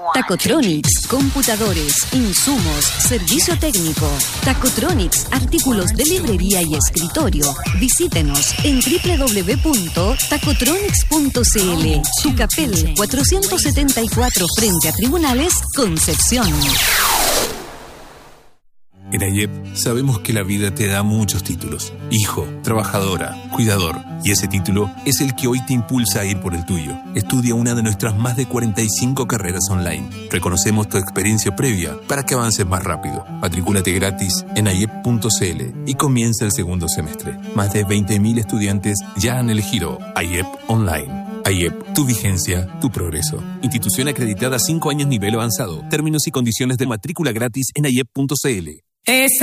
Tacotronics, computadores, insumos, servicio técnico. Tacotronics, artículos de librería y escritorio. Visítenos en www.tacotronics.cl. Tucapel 474 frente a Tribunales, Concepción. En AIEP sabemos que la vida te da muchos títulos. Hijo, trabajadora, cuidador. Y ese título es el que hoy te impulsa a ir por el tuyo. Estudia una de nuestras más de 45 carreras online. Reconocemos tu experiencia previa para que avances más rápido. Matricúlate gratis en aiep.cl y comienza el segundo semestre. Más de 20.000 estudiantes ya han elegido AIEP Online. AIEP, tu vigencia, tu progreso. Institución acreditada 5 años nivel avanzado. Términos y condiciones de matrícula gratis en aiep.cl.